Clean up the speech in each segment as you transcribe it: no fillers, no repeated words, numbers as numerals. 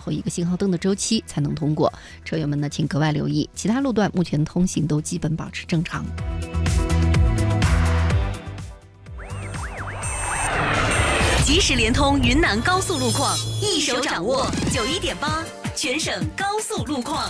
后一个信号灯的周期才能通过，车友们呢请格外留意。其他路段目前通行都基本保持正常。 即时联通云南高速路况，一手掌握91.8全省高速路况。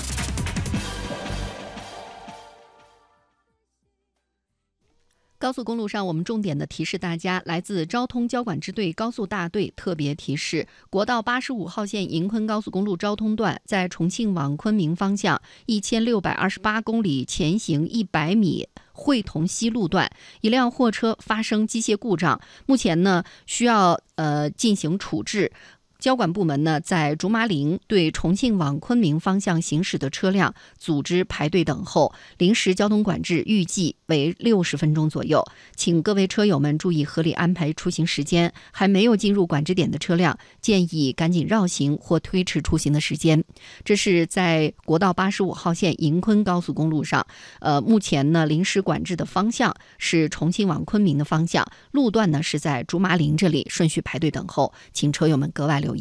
高速公路上，我们重点的提示大家，来自交通交管支队高速大队特别提示：国道85号线银昆高速公路昭通段，在重庆往昆明方向1628公里前行100米会同西路段，一辆货车发生机械故障，目前呢需要进行处置。交管部门呢，在竹麻岭对重庆往昆明方向行驶的车辆组织排队等候，临时交通管制预计为60分钟左右，请各位车友们注意合理安排出行时间。还没有进入管制点的车辆，建议赶紧绕行或推迟出行的时间。这是在国道85号线银昆高速公路上，目前呢临时管制的方向是重庆往昆明的方向，路段呢是在竹麻岭这里顺序排队等候，请车友们格外留意。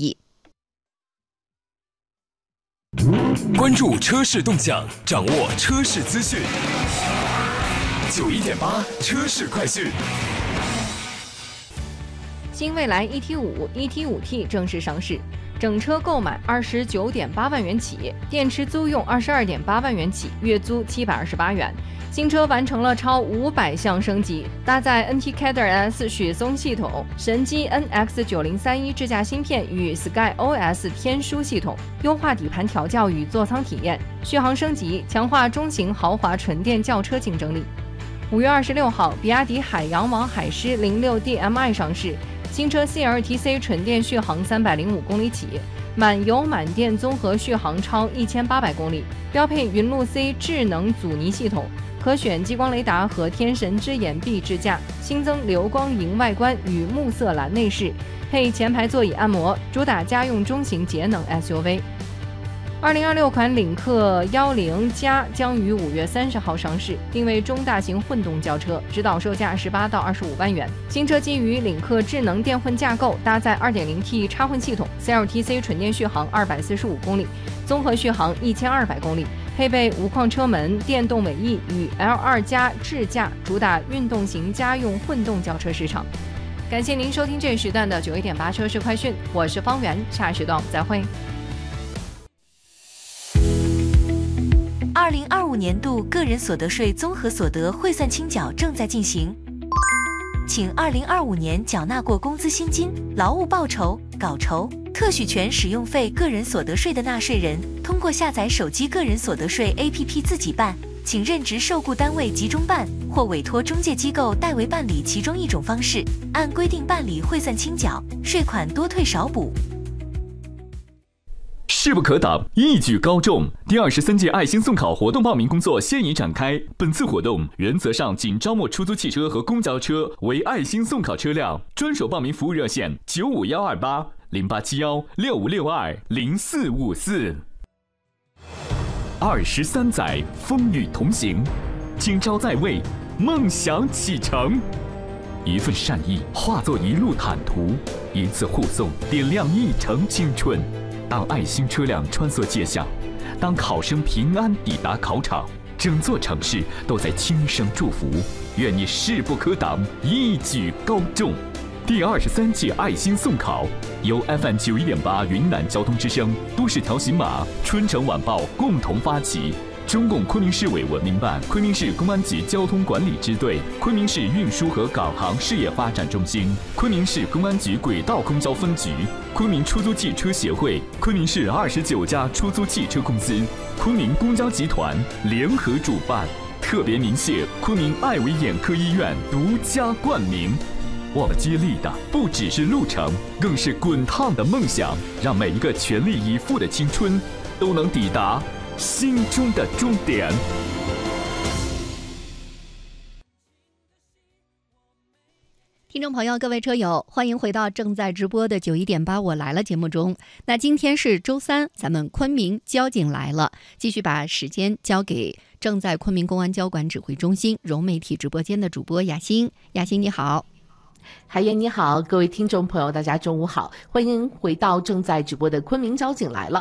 关注车市动向，掌握车市资讯。91.8车市快讯。 新蔚来 ET5、ET5T 正式上市，整车购买29.8万元起，电池租用22.8万元起，月租728元。新车完成了超500项升级，搭载 NT-Cadder S 雪松系统、神机 NX9031 智驾芯片与 SkyOS 天书系统，优化底盘调教与座舱体验，续航升级，强化中型豪华纯电轿车竞争力。5月26号，比亚迪海洋王海狮 06DMi 上市，新车 CLTC 纯电续航305公里起，满油满电综合续航超1800公里，标配云路 C 智能阻尼系统，可选激光雷达和天神之眼臂支架，新增流光银外观与木色蓝内饰，配前排座椅按摩，主打家用中型节能 SUV。2026款领克10加将于5月30号上市，定位中大型混动轿车，指导售价18到25万元。新车基于领克智能电混架构，搭载 2.0T 插混系统 ，CLTC 纯电续航245公里，综合续航1200公里，配备无框车门、电动尾翼与 L2 加智驾，主打运动型家用混动轿车市场。感谢您收听这一时段的91.8车市快讯，我是方圆，下时段我们再会。 2025年度个人所得税综合所得汇算清缴正在进行，请2025年缴纳过工资薪金、劳务报酬、稿酬、特许权使用费个人所得税的纳税人，通过下载手机个人所得税 APP 自己办，请任职受雇单位集中办或委托中介机构代为办理其中一种方式，按规定办理汇算清缴，税款多退少补。 势不可挡，一举高中。第23届爱心送考活动报名工作现已展开。本次活动原则上仅招募出租汽车和公交车为爱心送考车辆，专属报名服务热线95128 0871 6562 0454。23载风雨同行，今朝在位，梦想启程。一份善意化作一路坦途，一次护送点亮一程青春。当爱心车辆穿梭街巷，当考生平安抵达考场，整座城市都在轻声祝福，愿你势不可挡，一举高中。第23届爱心送考由 FM 91.8云南交通之声、都市调频码、春城晚报共同发起，中共昆明市委文明办、昆明市公安局交通管理支队、昆明市运输和港航事业发展中心、昆明市公安局轨道公交分局、昆明出租汽车协会、昆明市29家出租汽车公司、昆明公交集团联合主办，特别鸣谢昆明爱维眼科医院独家冠名。我们接力的不只是路程，更是滚烫的梦想，让每一个全力以赴的青春都能抵达心中的终点。 听众朋友，各位车友，欢迎回到正在直播的91.8我来了节目中。那今天是周三，咱们昆明交警来了，继续把时间交给正在昆明公安交管指挥中心融媒体直播间的主播雅欣。雅欣你好。 海燕你好，各位听众朋友大家中午好，欢迎回到正在直播的昆明交警来了。